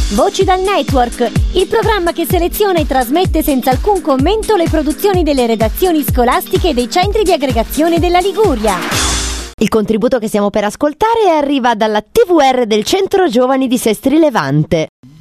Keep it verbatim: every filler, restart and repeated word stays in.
Voci dal Network, il programma che seleziona e trasmette senza alcun commento le produzioni delle redazioni scolastiche e dei centri di aggregazione della Liguria. Il contributo che stiamo per ascoltare arriva dalla T V R del Centro Giovani di Sestri Levante.